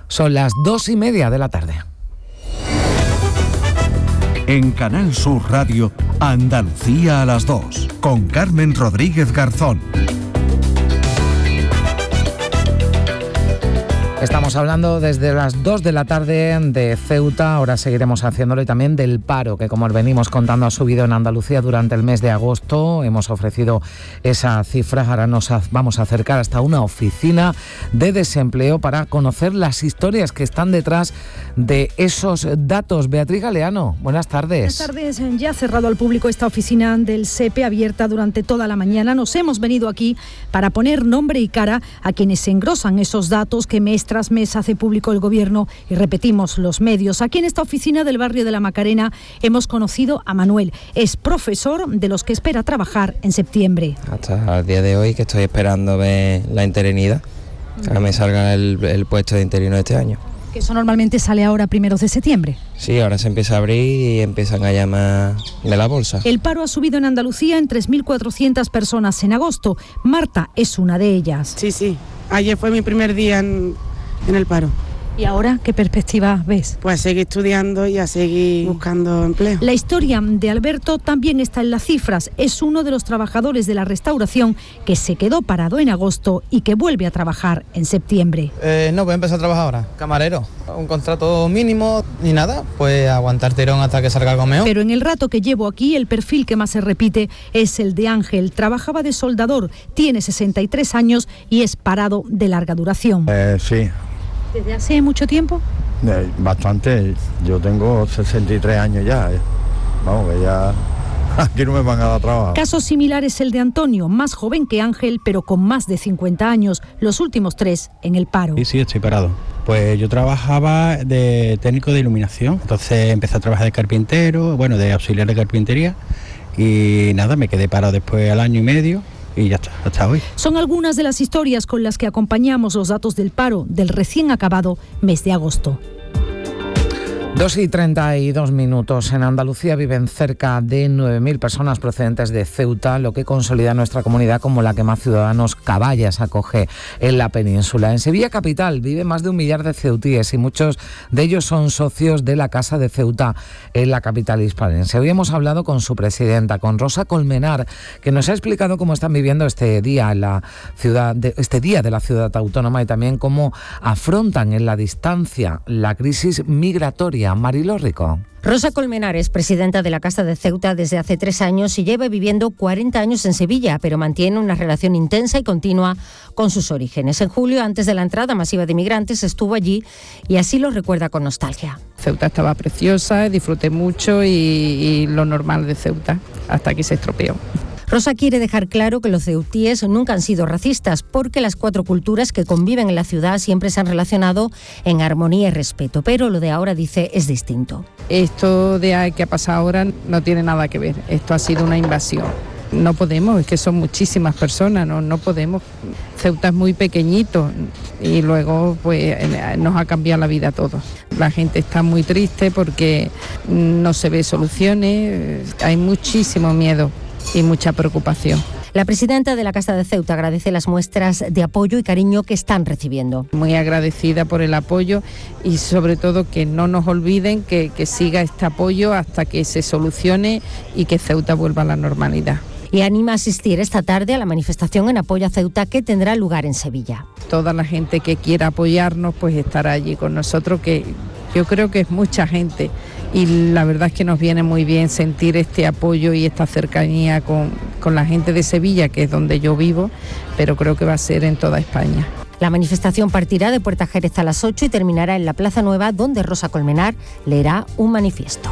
Son las 2:30 de la tarde. En Canal Sur Radio, Andalucía a las 2, con Carmen Rodríguez Garzón. Estamos hablando desde las 2 de la tarde de Ceuta, ahora seguiremos haciéndolo, y también del paro, que como venimos contando ha subido en Andalucía durante el mes de agosto. Hemos ofrecido esa cifra, ahora nos vamos a acercar hasta una oficina de desempleo para conocer las historias que están detrás de esos datos. Beatriz Galeano, buenas tardes. Buenas tardes, ya ha cerrado al público esta oficina del SEPE, abierta durante toda la mañana. Nos hemos venido aquí para poner nombre y cara a quienes engrosan esos datos que mes tras mes hace público el Gobierno y repetimos los medios. Aquí en esta oficina del barrio de la Macarena hemos conocido a Manuel. Es profesor de los que espera trabajar en septiembre. Hasta el día de hoy, que estoy esperando ver la interinidad, que me salga el puesto de interino este año. Que eso normalmente sale ahora primeros de septiembre. Sí, ahora se empieza a abrir y empiezan a llamar de la bolsa. El paro ha subido en Andalucía en 3.400 personas en agosto. Marta es una de ellas. Sí. Ayer fue mi primer día en el paro. ¿Y ahora qué perspectivas ves? Pues a seguir estudiando y a seguir buscando empleo. La historia de Alberto también está en las cifras. Es uno de los trabajadores de la restauración que se quedó parado en agosto y que vuelve a trabajar en septiembre. No, voy a empezar a trabajar ahora, camarero. Un contrato mínimo ni nada, pues aguantar tirón hasta que salga algo mejor. Pero en el rato que llevo aquí, el perfil que más se repite es el de Ángel. Trabajaba de soldador, tiene 63 años y es parado de larga duración. Sí. ¿Desde hace mucho tiempo? Bastante. Yo tengo 63 años ya. Vamos, que ya aquí no me van a dar trabajo. Caso similar es el de Antonio, más joven que Ángel, pero con más de 50 años, los últimos 3 en el paro. Sí, estoy parado. Pues yo trabajaba de técnico de iluminación, entonces empecé a trabajar de carpintero, de auxiliar de carpintería, y nada, me quedé parado después al año y medio. Y ya está, hasta hoy. Son algunas de las historias con las que acompañamos los datos del paro del recién acabado mes de agosto. 2:32. En Andalucía viven cerca de 9.000 personas procedentes de Ceuta, lo que consolida nuestra comunidad como la que más ciudadanos caballas acoge en la península. En Sevilla capital vive más de 1 millar de ceutíes y muchos de ellos son socios de la Casa de Ceuta en la capital hispalense. Hoy hemos hablado con su presidenta, con Rosa Colmenar, que nos ha explicado cómo están viviendo este día en la ciudad, este día de la ciudad autónoma, y también cómo afrontan en la distancia la crisis migratoria. Mariló Rico. Rosa Colmenar es presidenta de la Casa de Ceuta desde hace 3 años y lleva viviendo 40 años en Sevilla, pero mantiene una relación intensa y continua con sus orígenes. En julio, antes de la entrada masiva de inmigrantes, estuvo allí y así lo recuerda con nostalgia. Ceuta estaba preciosa, disfruté mucho y lo normal de Ceuta, hasta que se estropeó. Rosa quiere dejar claro que los ceutíes nunca han sido racistas, porque las 4 culturas que conviven en la ciudad siempre se han relacionado en armonía y respeto, pero lo de ahora, dice, es distinto. Esto que ha pasado ahora no tiene nada que ver, esto ha sido una invasión. No podemos, es que son muchísimas personas, no podemos. Ceuta es muy pequeñito y luego pues nos ha cambiado la vida a todos. La gente está muy triste porque no se ve soluciones, hay muchísimo miedo y mucha preocupación. La presidenta de la Casa de Ceuta agradece las muestras de apoyo y cariño que están recibiendo. Muy agradecida por el apoyo y sobre todo que no nos olviden que siga este apoyo hasta que se solucione y que Ceuta vuelva a la normalidad. Y anima a asistir esta tarde a la manifestación en apoyo a Ceuta que tendrá lugar en Sevilla. Toda la gente que quiera apoyarnos pues estará allí con nosotros, que yo creo que es mucha gente. Y la verdad es que nos viene muy bien sentir este apoyo y esta cercanía con la gente de Sevilla, que es donde yo vivo, pero creo que va a ser en toda España. La manifestación partirá de Puerta Jerez a las 8 y terminará en la Plaza Nueva, donde Rosa Colmenar leerá un manifiesto.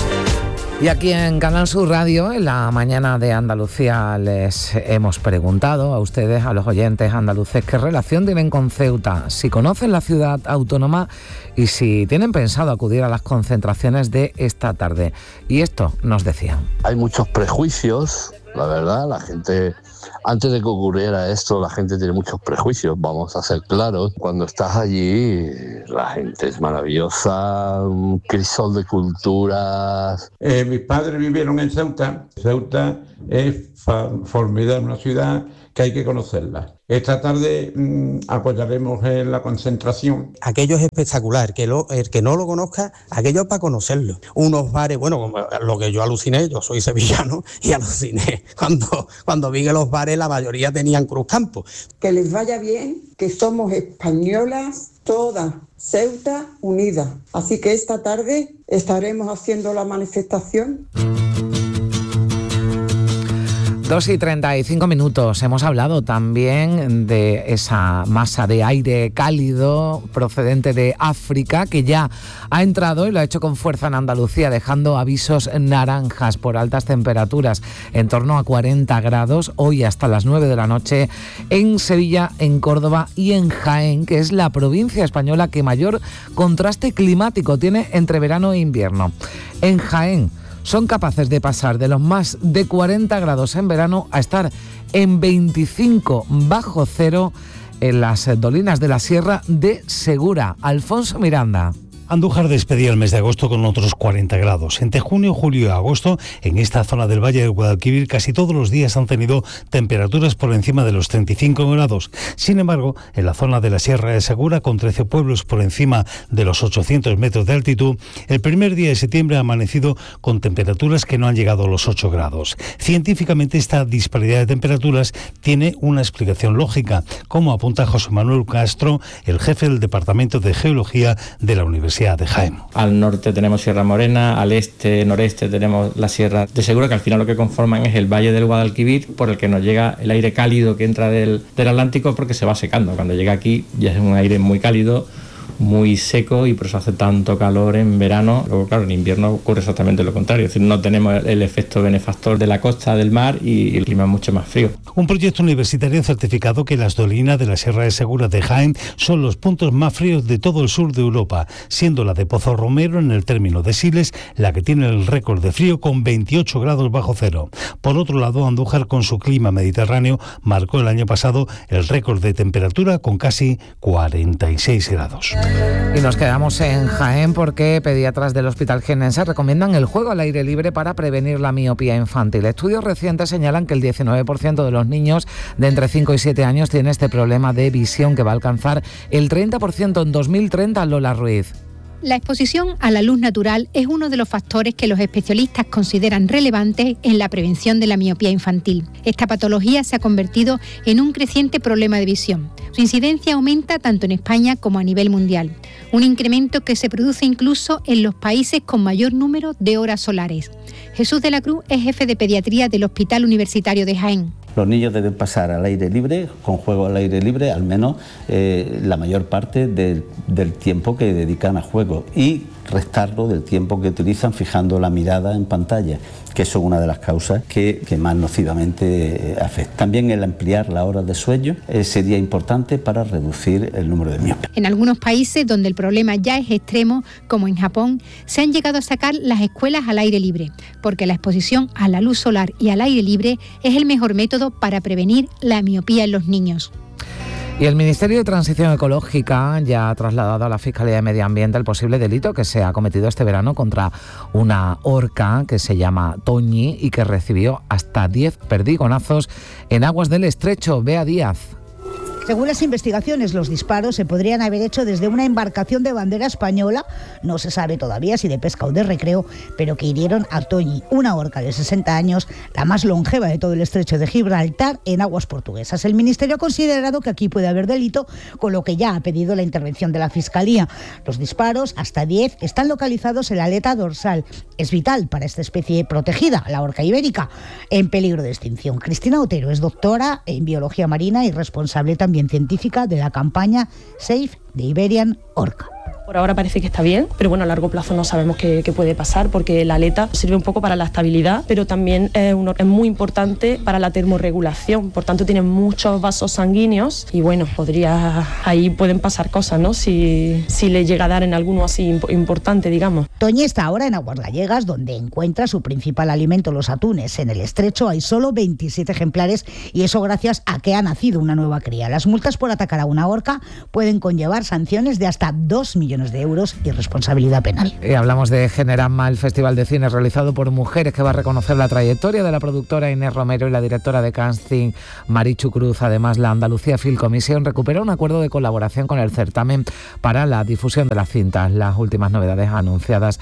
Y aquí en Canal Sur Radio, en la mañana de Andalucía, les hemos preguntado a ustedes, a los oyentes andaluces, qué relación tienen con Ceuta, si conocen la ciudad autónoma y si tienen pensado acudir a las concentraciones de esta tarde. Y esto nos decían. Hay muchos prejuicios, la verdad, la gente Antes de que ocurriera esto, la gente tiene muchos prejuicios, vamos a ser claros. Cuando estás allí, la gente es maravillosa, un crisol de culturas. Mis padres vivieron en Ceuta. Ceuta es formidable, una ciudad que hay que conocerla. Esta tarde apoyaremos en la concentración. Aquello es espectacular, el que no lo conozca, aquello es para conocerlo. Unos bares, bueno, como lo que yo aluciné, yo soy sevillano y aluciné cuando vi que los bares la mayoría tenían Cruzcampo. Que les vaya bien, que somos españolas todas, Ceuta unida. Así que esta tarde estaremos haciendo la manifestación. 2:35. Hemos hablado también de esa masa de aire cálido procedente de África que ya ha entrado y lo ha hecho con fuerza en Andalucía, dejando avisos naranjas por altas temperaturas en torno a 40 grados hoy hasta las 9 de la noche en Sevilla, en Córdoba y en Jaén, que es la provincia española que mayor contraste climático tiene entre verano e invierno. En Jaén son capaces de pasar de los más de 40 grados en verano a estar en 25 bajo cero en las dolinas de la Sierra de Segura. Alfonso Miranda. Andújar despedía el mes de agosto con otros 40 grados. Entre junio, julio y agosto, en esta zona del Valle del Guadalquivir, casi todos los días han tenido temperaturas por encima de los 35 grados. Sin embargo, en la zona de la Sierra de Segura, con 13 pueblos por encima de los 800 metros de altitud, el primer día de septiembre ha amanecido con temperaturas que no han llegado a los 8 grados. Científicamente, esta disparidad de temperaturas tiene una explicación lógica, como apunta José Manuel Castro, el jefe del Departamento de Geología de la Universidad de Jaén. Al norte tenemos Sierra Morena, al este, noreste tenemos la Sierra de Segura, que al final lo que conforman es el Valle del Guadalquivir, por el que nos llega el aire cálido que entra del Atlántico, porque se va secando. Cuando llega aquí ya es un aire muy cálido, muy seco, y por eso hace tanto calor en verano. Luego, claro, en invierno ocurre exactamente lo contrario, es decir, no tenemos el efecto benefactor de la costa del mar y el clima es mucho más frío. Un proyecto universitario ha certificado que las dolinas de la Sierra de Segura de Jaén son los puntos más fríos de todo el sur de Europa, siendo la de Pozo Romero, en el término de Siles, la que tiene el récord de frío con 28 grados bajo cero. Por otro lado, Andújar, con su clima mediterráneo, marcó el año pasado el récord de temperatura con casi 46 grados. Y nos quedamos en Jaén porque pediatras del Hospital Jiennense recomiendan el juego al aire libre para prevenir la miopía infantil. Estudios recientes señalan que el 19% de los niños de entre 5 y 7 años tiene este problema de visión, que va a alcanzar el 30% en 2030, Lola Ruiz. La exposición a la luz natural es uno de los factores que los especialistas consideran relevantes en la prevención de la miopía infantil. Esta patología se ha convertido en un creciente problema de visión. Su incidencia aumenta tanto en España como a nivel mundial. Un incremento que se produce incluso en los países con mayor número de horas solares. Jesús de la Cruz es jefe de pediatría del Hospital Universitario de Jaén. Los niños deben pasar al aire libre, con juego al aire libre, al menos la mayor parte del tiempo que dedican a juego, y restarlo del tiempo que utilizan fijando la mirada en pantalla, que eso es una de las causas que más nocivamente afecta. También el ampliar las horas de sueño sería importante para reducir el número de miopes. En algunos países donde el problema ya es extremo, como en Japón, se han llegado a sacar las escuelas al aire libre, porque la exposición a la luz solar y al aire libre es el mejor método para prevenir la miopía en los niños. Y el Ministerio de Transición Ecológica ya ha trasladado a la Fiscalía de Medio Ambiente el posible delito que se ha cometido este verano contra una orca que se llama Toñi y que recibió hasta 10 perdigonazos en aguas del Estrecho. Bea Díaz. Según las investigaciones, los disparos se podrían haber hecho desde una embarcación de bandera española, no se sabe todavía si de pesca o de recreo, pero que hirieron a Toñi, una orca de 60 años, la más longeva de todo el estrecho de Gibraltar, en aguas portuguesas. El Ministerio ha considerado que aquí puede haber delito, con lo que ya ha pedido la intervención de la Fiscalía. Los disparos, hasta 10, están localizados en la aleta dorsal. Es vital para esta especie protegida, la orca ibérica, en peligro de extinción. Cristina Otero es doctora en biología marina y responsable también científica de la campaña Save the Iberian Orca. Por ahora parece que está bien, pero bueno, a largo plazo no sabemos qué puede pasar, porque la aleta sirve un poco para la estabilidad, pero también es muy importante para la termorregulación. Por tanto, tiene muchos vasos sanguíneos y bueno, ahí pueden pasar cosas, ¿no? Si le llega a dar en alguno así importante, digamos. Toñi está ahora en aguas gallegas, donde encuentra su principal alimento, los atunes. En el estrecho hay solo 27 ejemplares y eso gracias a que ha nacido una nueva cría. Las multas por atacar a una orca pueden conllevar sanciones de hasta 2 millones de euros y responsabilidad penal. Y hablamos de Generama, el festival de cine realizado por mujeres que va a reconocer la trayectoria de la productora Inés Romero y la directora de casting Marichu Cruz. Además, la Andalucía Film Commission recupera un acuerdo de colaboración con el certamen para la difusión de las cintas. Las últimas novedades anunciadas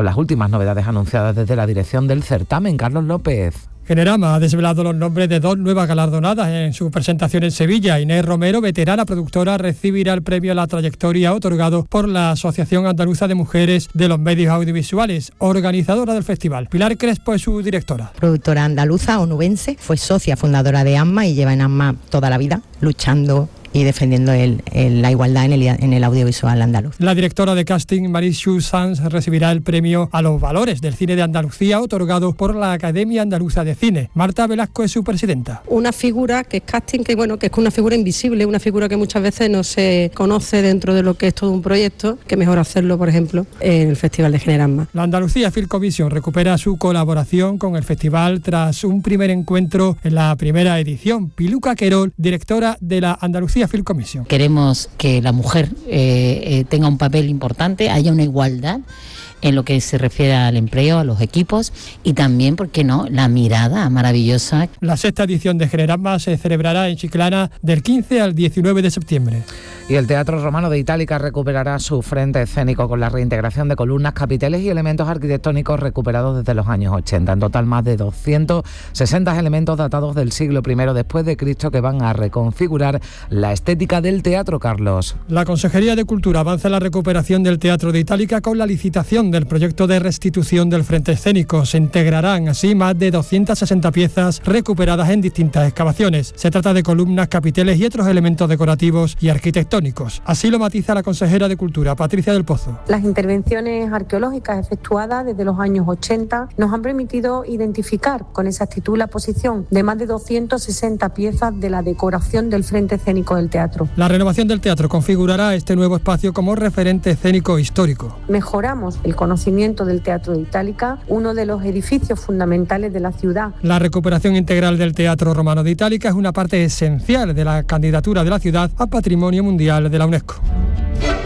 desde la dirección del certamen. Carlos López. Generama ha desvelado los nombres de 2 nuevas galardonadas en su presentación en Sevilla. Inés Romero, veterana productora, recibirá el premio a la trayectoria otorgado por la Asociación Andaluza de Mujeres de los Medios Audiovisuales, organizadora del festival. Pilar Crespo es su directora. Productora andaluza, onubense, fue socia fundadora de AMMA y lleva en AMMA toda la vida luchando y defendiendo la igualdad en el audiovisual andaluz. La directora de casting, Marichu Sanz, recibirá el premio a los valores del cine de Andalucía, otorgado por la Academia Andaluza de Cine. Marta Velasco es su presidenta. Una figura que es casting, que es una figura invisible, una figura que muchas veces no se conoce dentro de lo que es todo un proyecto, que mejor hacerlo, por ejemplo, en el Festival de Generama. La Andalucía Film Commission recupera su colaboración con el festival tras un primer encuentro en la primera edición. Piluca Querol, directora de la Andalucía Film Commission. Queremos que la mujer tenga un papel importante, haya una igualdad en lo que se refiere al empleo, a los equipos y también, ¿por qué no?, la mirada maravillosa. La 6ª edición de Generama se celebrará en Chiclana del 15 al 19 de septiembre. Y el Teatro Romano de Itálica recuperará su frente escénico con la reintegración de columnas, capiteles y elementos arquitectónicos recuperados desde los años 80. En total, más de 260 elementos datados del siglo I después de Cristo que van a reconfigurar la estética del teatro, Carlos. La Consejería de Cultura avanza en la recuperación del Teatro de Itálica con la licitación del proyecto de restitución del frente escénico. Se integrarán así más de 260 piezas recuperadas en distintas excavaciones. Se trata de columnas, capiteles y otros elementos decorativos y arquitectónicos. Así lo matiza la consejera de Cultura, Patricia del Pozo. Las intervenciones arqueológicas efectuadas desde los años 80 nos han permitido identificar con exactitud la posición de más de 260 piezas de la decoración del frente escénico del teatro. La renovación del teatro configurará este nuevo espacio como referente escénico histórico. Mejoramos el conocimiento del Teatro de Itálica, uno de los edificios fundamentales de la ciudad. La recuperación integral del Teatro Romano de Itálica es una parte esencial de la candidatura de la ciudad a Patrimonio Mundial de la UNESCO.